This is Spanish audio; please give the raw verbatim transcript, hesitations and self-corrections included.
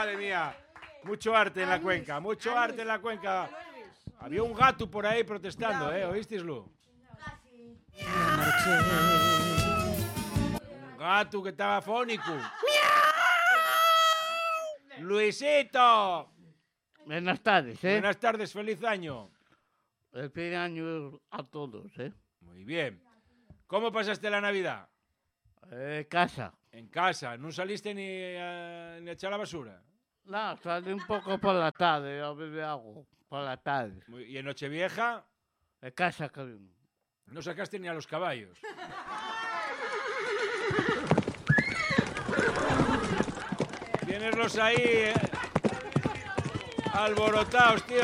Madre mía. Mucho arte en la cuenca, mucho arte en la cuenca. Había un gato por ahí protestando, ¿eh? ¿Oísteislo? Un gato que estaba fónico. ¡Luisito! Buenas tardes, ¿eh? Buenas tardes, feliz año. El feliz año a todos, ¿eh? Muy bien. ¿Cómo pasaste la Navidad? Eh, casa. En casa, ¿no saliste ni a, ni a echar la basura? No, salí un poco por la tarde, a beber agua, por la tarde. Muy- ¿Y en Nochevieja? En casa, cabrón. No sacaste ni a los caballos. Tieneslos ahí, eh, alborotados, tío.